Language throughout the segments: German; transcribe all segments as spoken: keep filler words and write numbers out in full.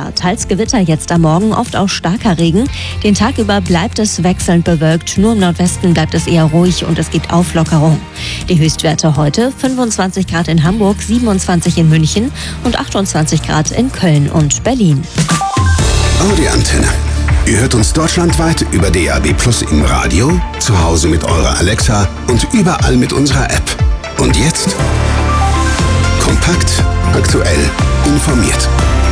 Wetter. Teils Gewitter jetzt am Morgen, oft auch starker Regen. Den Tag über bleibt es wechselnd bewölkt. Nur im Nordwesten bleibt es eher ruhig und es gibt Auflockerung. Die Höchstwerte heute: fünfundzwanzig Grad in Hamburg, siebenundzwanzig in München und achtundzwanzig Grad in Köln und Berlin. Audi Antenne. Ihr hört uns deutschlandweit über D A B Plus im Radio, zu Hause mit eurer Alexa und überall mit unserer App. Und jetzt kompakt, aktuell, informiert.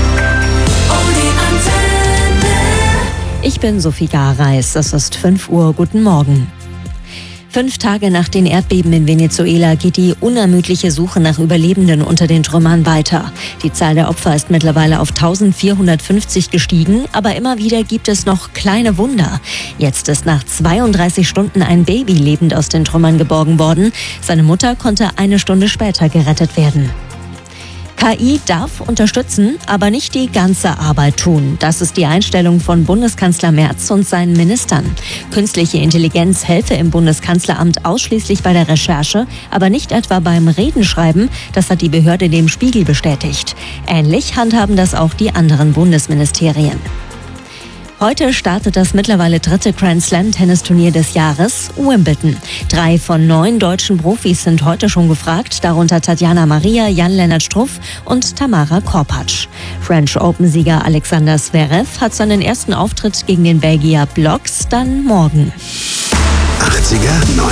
Ich bin Sophie Gareis, es ist fünf Uhr, guten Morgen. Fünf Tage nach den Erdbeben in Venezuela geht die unermüdliche Suche nach Überlebenden unter den Trümmern weiter. Die Zahl der Opfer ist mittlerweile auf eintausendvierhundertfünfzig gestiegen, aber immer wieder gibt es noch kleine Wunder. Jetzt ist nach zweiunddreißig Stunden ein Baby lebend aus den Trümmern geborgen worden. Seine Mutter konnte eine Stunde später gerettet werden. K I darf unterstützen, aber nicht die ganze Arbeit tun. Das ist die Einstellung von Bundeskanzler Merz und seinen Ministern. Künstliche Intelligenz helfe im Bundeskanzleramt ausschließlich bei der Recherche, aber nicht etwa beim Redenschreiben. Das hat die Behörde dem Spiegel bestätigt. Ähnlich handhaben das auch die anderen Bundesministerien. Heute startet das mittlerweile dritte Grand-Slam-Tennisturnier des Jahres, Wimbledon. Drei von neun deutschen Profis sind heute schon gefragt, darunter Tatjana Maria, Jan-Lennart Struff und Tamara Korpatsch. French Open-Sieger Alexander Zverev hat seinen ersten Auftritt gegen den Belgier Blocks dann morgen. achtziger,